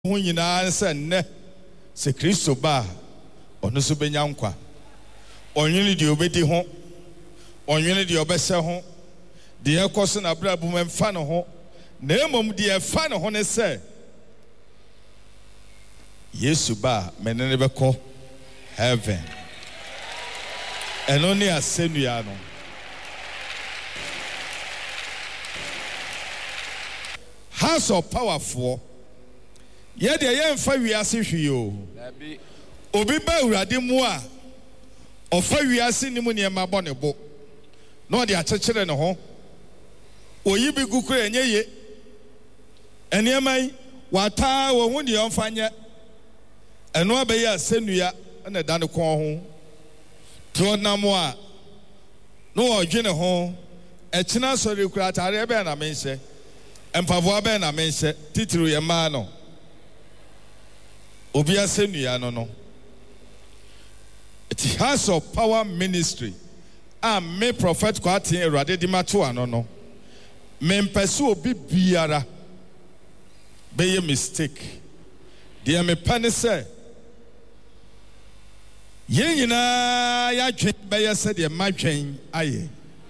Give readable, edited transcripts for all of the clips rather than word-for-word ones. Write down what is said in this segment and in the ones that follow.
ho nyinaa se nne se Kristo ba ono so benya nkwa onwene de obedi ho onwene de obese ho de ekoso na brabu memfa no ho na emom de efa no ho ne se Yesu ba menene beko heaven eno ne asenua no house of powerful ye de ye mfa wiase hwe o obi ba urade mu a ofa wiase ni mu ne ma bɔ ne bo na ɔde akyekere ne ho oyi bi gukura enye ye eniamai wata wo hu de ɔmfa nye eno abayi asenua na da ne kon ho to nam a no ɔdwe ne ho ɛkyena sɔre kura atare ebe na menhye empavo ebe na menhye titiri ye ma no obi asenua no it has a power ministry me prophet kwati erade di mato ano no me mpese obi biara be ye mistake de me pane se ye nyina ya dwen be ye se de madwen aye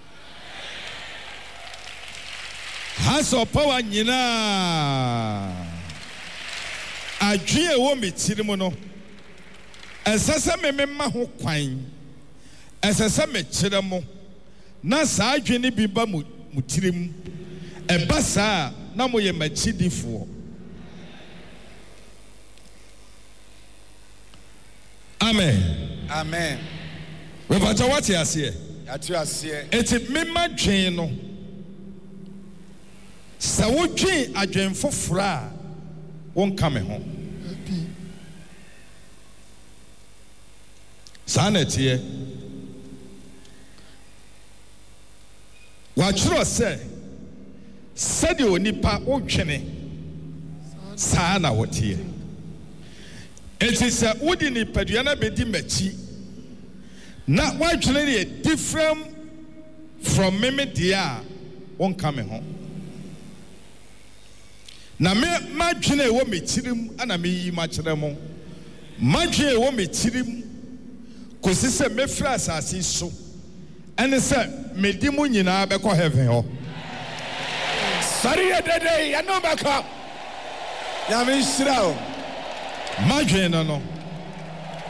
has a power nyina adwen e wo metiri mu no esese me ma ho kwan esese me kire mo na saa adwene bi ba mutirim eba saa na mo ye machidifo amen amen we bata what you ase atu ase eti me ma dwen no sa wo dwen adwen foforo a won ka me ho Sanete wachiro se de onipa odwene saa na wotie enti se wodi ni padua na bedi machi na wadwene dey different from me dia won ka me ho na me madwene wo mechirim ana me yi ma kire mo madwene wo mechirim kosi se me fra asase so ene se medi mu nyina be ko heaven ho sari dede ya no beka ya me shira o madwen no